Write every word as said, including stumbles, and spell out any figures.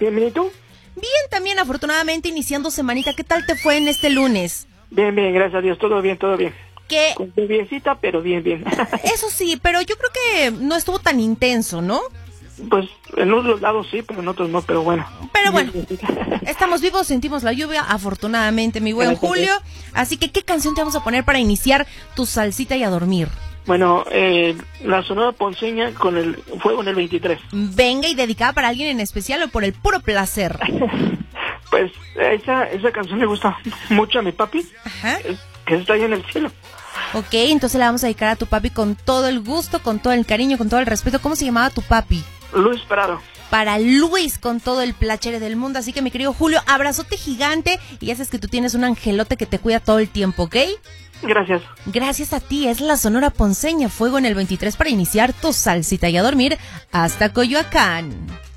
Bienvenido. Bien, también afortunadamente iniciando semanita. ¿Qué tal te fue en este lunes? Bien, bien, gracias a Dios, todo bien, todo bien. ¿Qué? Con lluviecita, pero bien, bien. Eso sí, pero yo creo que no estuvo tan intenso, ¿no? Pues en unos lados sí, pero en otros no, pero bueno. Pero bueno, estamos vivos, sentimos la lluvia, afortunadamente, mi buen Julio. Así que, ¿qué canción te vamos a poner para iniciar tu salsita y a dormir? Bueno, eh, la Sonora Ponceña con el Fuego en el veintitrés. Venga, ¿y dedicada para alguien en especial o por el puro placer? Pues esa, esa canción le gusta mucho a mi papi. Ajá. Que está ahí en el cielo. Ok, entonces la vamos a dedicar a tu papi con todo el gusto, con todo el cariño, con todo el respeto. ¿Cómo se llamaba tu papi? Luis Prado. Para Luis, con todo el placer del mundo. Así que, mi querido Julio, abrazote gigante. Y ya sabes que tú tienes un angelote que te cuida todo el tiempo, ¿ok? Gracias. Gracias a ti, es la Sonora Ponceña, Fuego en el veintitrés para iniciar tu salsita y a dormir hasta Coyoacán.